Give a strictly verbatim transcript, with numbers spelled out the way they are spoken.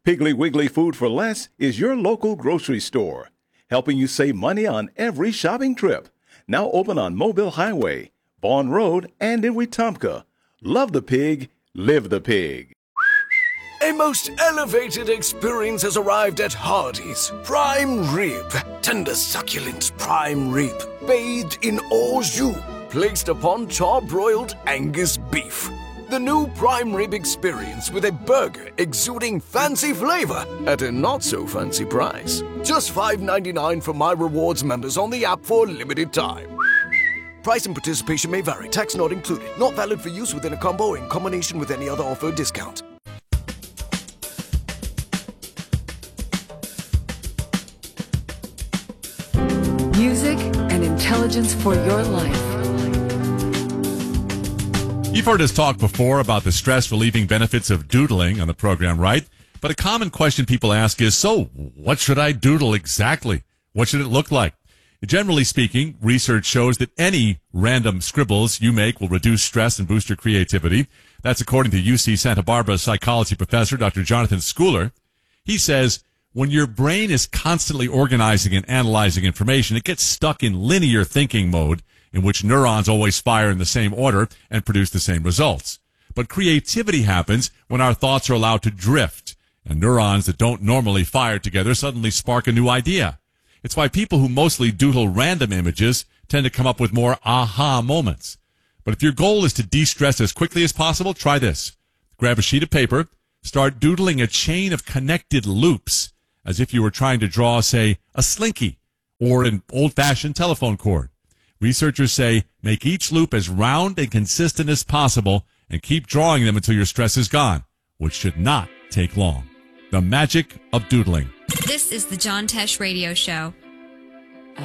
Piggly Wiggly Food for Less is your local grocery store, helping you save money on every shopping trip. Now open on Mobile Highway, Vaughn Road, and in Wetumpka. Love the pig, live the pig. A most elevated experience has arrived at Hardee's. Prime rib, tender succulent prime rib, bathed in au jus, placed upon char-broiled Angus beef. The new prime rib experience with a burger exuding fancy flavor at a not-so-fancy price. Just five ninety-nine for My Rewards members on the app for a limited time. Price and participation may vary. Tax not included. Not valid for use within a combo or in combination with any other offer or discount. Music and intelligence for your life. You've heard us talk before about the stress-relieving benefits of doodling on the program, right? But a common question people ask is, so what should I doodle exactly? What should it look like? Generally speaking, research shows that any random scribbles you make will reduce stress and boost your creativity. That's according to U C Santa Barbara psychology professor Doctor Jonathan Schooler. He says, when your brain is constantly organizing and analyzing information, it gets stuck in linear thinking mode, in which neurons always fire in the same order and produce the same results. But creativity happens when our thoughts are allowed to drift, and neurons that don't normally fire together suddenly spark a new idea. It's why people who mostly doodle random images tend to come up with more aha moments. But if your goal is to de-stress as quickly as possible, try this. Grab a sheet of paper, start doodling a chain of connected loops, as if you were trying to draw, say, a slinky or an old-fashioned telephone cord. Researchers say make each loop as round and consistent as possible and keep drawing them until your stress is gone, which should not take long. The magic of doodling. This is the John Tesh Radio Show.